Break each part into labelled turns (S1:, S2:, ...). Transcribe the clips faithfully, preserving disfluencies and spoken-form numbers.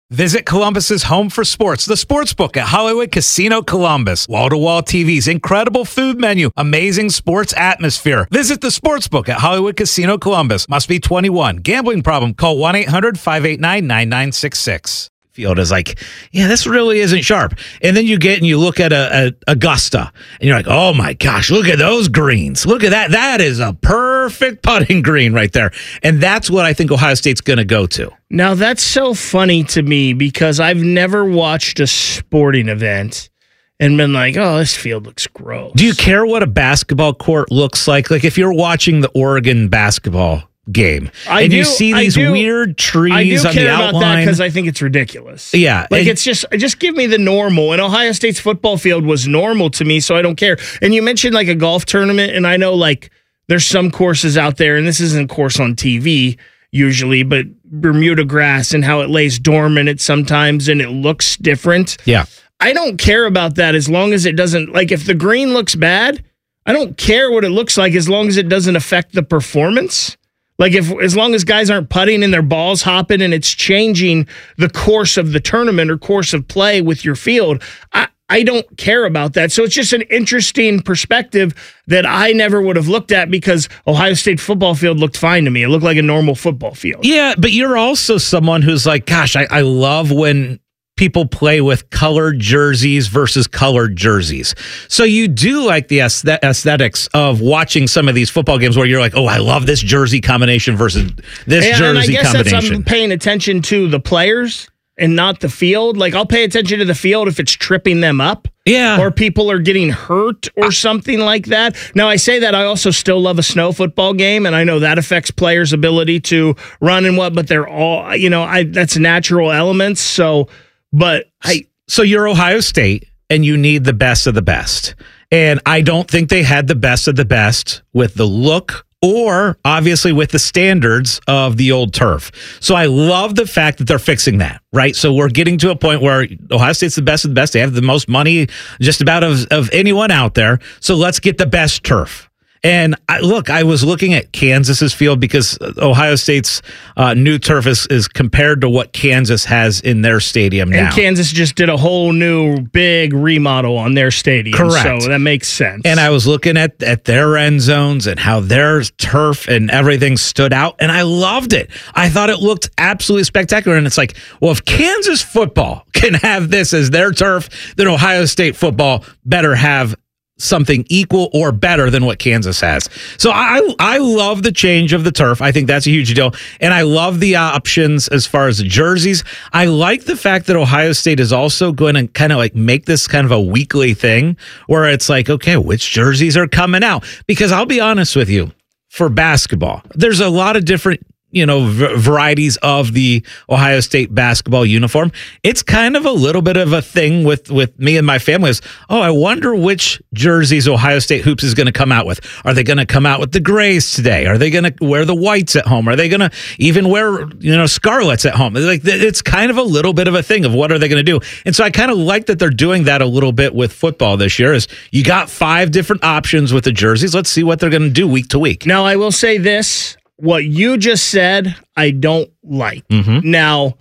S1: Visit Columbus's home for sports, the Sportsbook at Hollywood Casino Columbus. Wall-to-wall T Vs, incredible food menu, amazing sports atmosphere. Visit the Sportsbook at Hollywood Casino Columbus. Must be twenty-one. Gambling problem? Call one eight hundred five eight nine nine nine six six. Field is like, yeah, this really isn't sharp. And then you get and you look at a, a Augusta, and you're like, oh my gosh, look at those greens. Look at that. That is a perfect putting green right there. And that's what I think Ohio State's going to go to.
S2: Now, that's so funny to me because I've never watched a sporting event and been like, oh, this field looks gross.
S1: Do you care what a basketball court looks like? Like if you're watching the Oregon basketball game
S2: I
S1: and
S2: do,
S1: you see these
S2: do,
S1: weird trees
S2: I do
S1: on
S2: care
S1: the outline.
S2: about that because I think it's ridiculous.
S1: Yeah.
S2: Like
S1: and,
S2: it's just, just give me the normal. And Ohio State's football field was normal to me, so I don't care. And you mentioned like a golf tournament, and I know like there's some courses out there, and this isn't a course on T V usually, but Bermuda grass and how it lays dormant at sometimes and it looks different.
S1: Yeah.
S2: I don't care about that as long as it doesn't, like if the green looks bad, I don't care what it looks like as long as it doesn't affect the performance. Like if, as long as guys aren't putting and their balls hopping and it's changing the course of the tournament or course of play with your field, I, I don't care about that. So it's just an interesting perspective that I never would have looked at because Ohio State football field looked fine to me. It looked like a normal football field.
S1: Yeah, but you're also someone who's like, gosh, I, I love when people play with colored jerseys versus colored jerseys. So you do like the aesthetics of watching some of these football games where you're like, oh, I love this jersey combination versus this
S2: and,
S1: jersey
S2: and I guess
S1: combination.
S2: That's, I'm paying attention to the players and not the field. Like I'll pay attention to the field if it's tripping them up.
S1: Yeah.
S2: Or people are getting hurt or something like that. Now, I say that I also still love a snow football game, and I know that affects players' ability to run and what, but they're all, you know, I that's natural elements. So, but I.
S1: So you're Ohio State, and you need the best of the best. And I don't think they had the best of the best with the look or obviously with the standards of the old turf. So I love the fact that they're fixing that, right? So we're getting to a point where Ohio State's the best of the best. They have the most money just about of, of anyone out there. So let's get the best turf. And I, look, I was looking at Kansas's field because Ohio State's uh, new turf is, is compared to what Kansas has in their stadium now.
S2: And Kansas just did a whole new big remodel on their stadium.
S1: Correct.
S2: So that makes sense.
S1: And I was looking at, at their end zones and how their turf and everything stood out, and I loved it. I thought it looked absolutely spectacular. And it's like, well, if Kansas football can have this as their turf, then Ohio State football better have something equal or better than what Kansas has. So I I love the change of the turf. I think that's a huge deal. And I love the options as far as the jerseys. I like the fact that Ohio State is also going to kind of like make this kind of a weekly thing where it's like, okay, which jerseys are coming out? Because I'll be honest with you, for basketball, there's a lot of different you know, v- varieties of the Ohio State basketball uniform. It's kind of a little bit of a thing with, with me and my family is, oh, I wonder which jerseys Ohio State Hoops is going to come out with. Are they going to come out with the grays today? Are they going to wear the whites at home? Are they going to even wear, you know, scarlets at home? Like it's kind of a little bit of a thing of what are they going to do? And so I kind of like that they're doing that a little bit with football this year is you got five different options with the jerseys. Let's see what they're going to do week to week.
S2: Now, I will say this. What you just said, I don't like.
S1: Mm-hmm.
S2: Now,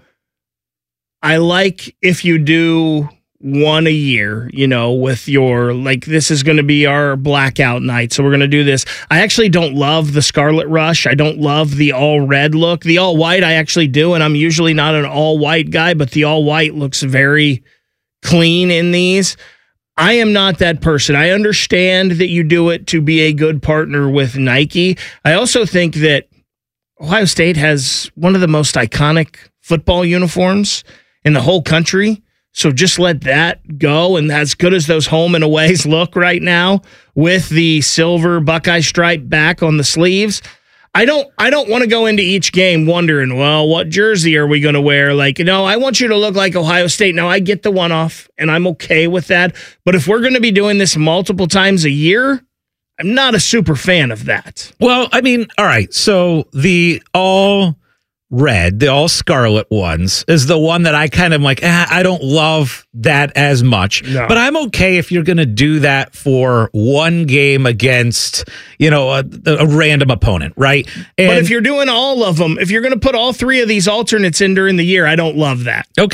S2: I like if you do one a year, you know, with your, like, this is going to be our blackout night, so we're going to do this. I actually don't love the Scarlet Rush. I don't love the all-red look. The all-white I actually do, and I'm usually not an all-white guy, but the all-white looks very clean in these. I am not that person. I understand that you do it to be a good partner with Nike. I also think that Ohio State has one of the most iconic football uniforms in the whole country. So just let that go. And as good as those home and aways look right now with the silver Buckeye stripe back on the sleeves, I don't I don't want to go into each game wondering, well, what jersey are we going to wear? Like, you know, I want you to look like Ohio State. Now, I get the one-off, and I'm okay with that. But if we're going to be doing this multiple times a year, I'm not a super fan of that.
S1: Well, I mean, all right, so the all red, the all scarlet ones is the one that I kind of like, eh, I don't love that as much.
S2: No.
S1: But I'm okay if you're going to do that for one game against, you know, a, a random opponent, right? And
S2: but if you're doing all of them, if you're going to put all three of these alternates in during the year, I don't love that.
S1: Okay.